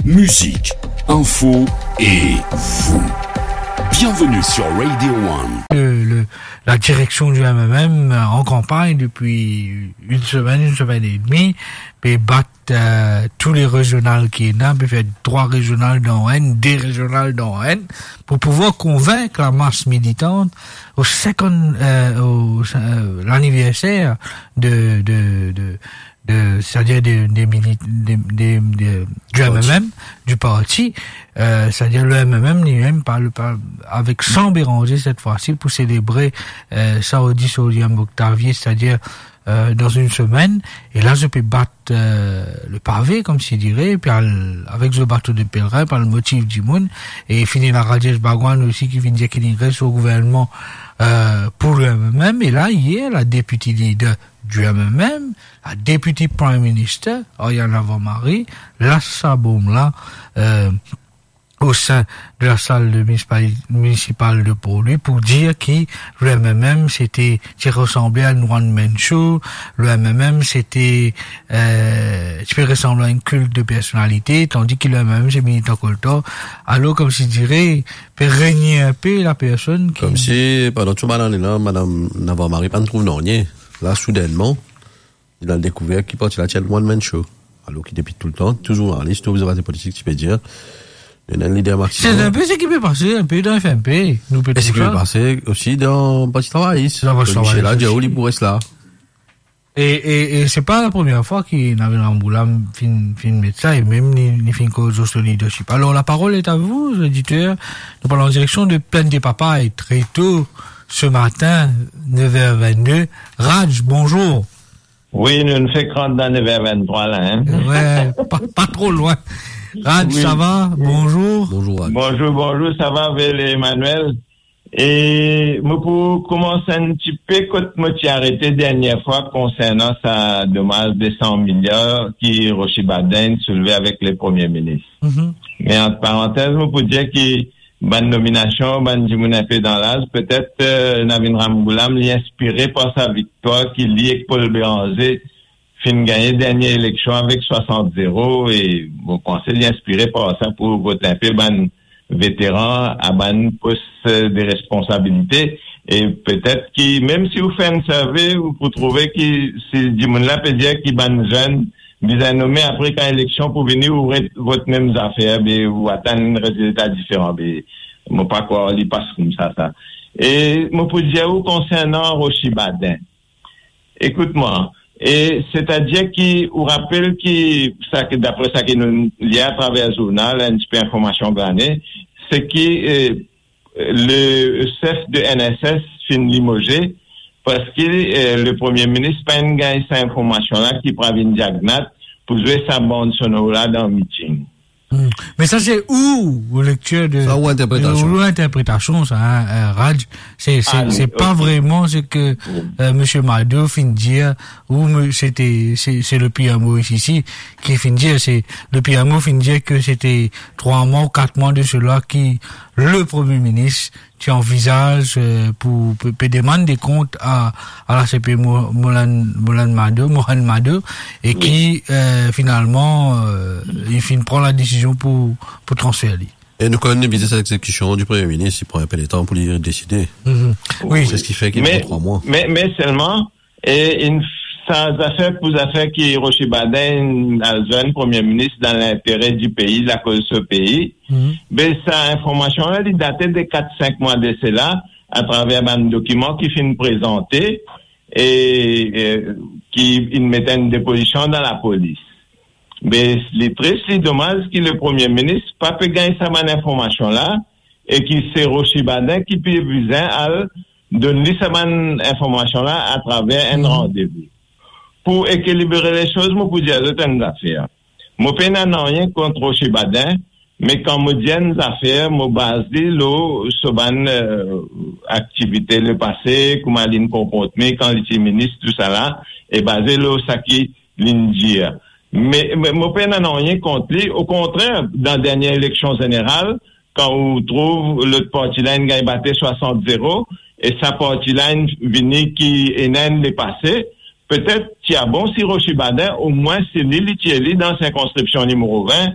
musique, info et vous. Bienvenue sur Radio One. La direction du MMM en campagne depuis une semaine et demie, puis battre tous les régionales qui est là, puis faire 3 régionales dans N, des régionales dans N, pour pouvoir convaincre la masse militante au l'anniversaire c'est-à-dire du MMM, du parti, c'est-à-dire le MMM lui-même parle avec 100 Béranger cette fois-ci pour célébrer ça au 10 octavier, c'est-à-dire dans une semaine. Et là, je peux battre le pavé, comme s'il dirait, puis avec le bateau de pèlerin, par le motif du monde, et finir la Rajesh Bagwan aussi qui vient dire qu'il reste au gouvernement pour le MMM. Et là, hier, la députée leader du MMM, la députée Prime Minister, Oriana Marie, la Saboum là, au sein de la salle municipale de Pau-lui pour dire que le MMM c'était ressemblait à une one-man show, le MMM c'était tu peux ressembler à une culte de personnalité, tandis que le MMM c'est militant coltor, alors comme si je dirais peut régner un peu la personne qui... Comme si pendant tout le là madame Navarre-Marie pas ne trouve non rien. Là soudainement il a découvert qu'il porte la tienne one-man show, alors qu'il depuis tout le temps toujours en liste aux observateurs politiques tu peux dire. Il y a un leader maximum. C'est un peu ce qui peut passer, un peu dans FMP. Nous peut-être. Et ce qui peut passer aussi dans Parti Travailliste. Michel Adjaouli il pourrait cela. Et c'est pas la première fois qu'il n'avait un boulot fin médecin et même ni fin cause de leadership. Alors la parole est à vous, éditeurs. Nous parlons en direction de Plaine des Papas et très tôt ce matin, 9h22. Raj, bonjour. Oui, nous ne faisons que dans 9h23 là, hein. Ouais, pas trop loin. Rad, oui. Ça va? Bonjour. Bonjour, Rad. Bonjour, ça va avec Emmanuel. Et, moi, pour commencer un petit peu, quand je m'ai arrêté dernière fois concernant sa demande de 100 milliards qui Rochi Baden soulevait avec les premiers ministres. Mm-hmm. Mais entre parenthèses, moi, pour dire que, bonne nomination, bonne Jimounapé dans l'âge, peut-être, Navin Ramboulam l'y inspiré par sa victoire qui lié avec Paul Béranger, fin gagné dernière élection avec 60-0 et vous pensez l'y inspiré par ça pour voter un peu ban vétéran à ban poste de responsabilité et peut-être que même si vous faites un survey vous pouvez trouver que si du monde là peut dire qu'il ban jeune bien nommé après quand élection pour venir ouvrir votre mêmes affaires mais vous atteindre un résultat différent mais moi pas quoi il passe comme ça et moi pour dire où concernant Rochi Baden écoute-moi. Et c'est-à-dire qu'il vous rappelle que d'après ça qu'il nous lit à travers le journal, un petit peu d'information granée, c'est que le chef de NSS fin limogé parce que le premier ministre pas une gagne cette information-là qui prend une diagnate pour jouer sa bande sonore là dans le meeting. Mais ça c'est où lecture de ça ou interprétation ça hein, Raj c'est pas vraiment ce que monsieur Mado fin dire ou c'est le PMO ici qui fin dire c'est le PMO fin dire que c'était 3 mois ou 4 mois de cela qui le premier ministre qui envisage pour demander des comptes à la CP Mohan Mado et qui finalement il finit prend la décision pour transférer. Et nous connaissons bien cette exécution du premier ministre, il prend un peu de temps pour lui décider. Mm-hmm. Oui, c'est ce qui fait qu'il prend 3 mois. Mais seulement sans affaire pour affaire qui Rochi Baden a jeune premier ministre dans l'intérêt du pays, la cause de ce pays. Mais sa information là, il datait de 4-5 mois de cela à travers un document qui finit présenté et qui il mettait une déposition dans la police. Mais les très c'est dommage que le premier ministre pas pu gagner sa bonne information là et qui c'est Rochi Baden qui peut viser à donner sa bonne information là à travers un rendez-vous. Pour équilibrer les choses, moi, pour dire certaines affaires. Moi, je n'ai rien contre Rochi Baden, mais quand je dis des affaires, je base sur une activité le passé, comment il comportement, quand il était ministre, tout ça là, et basé sur ce qu'il dit. Mais je n'ai rien contre lui. Au contraire, dans la dernière élection générale, quand on trouve le parti là, il a battu 60-0, et sa parti là, venu qui est le passé, peut-être qu'il y a bon si Rochi Baden, au moins c'est lui qui est dans circonscription numéro 20,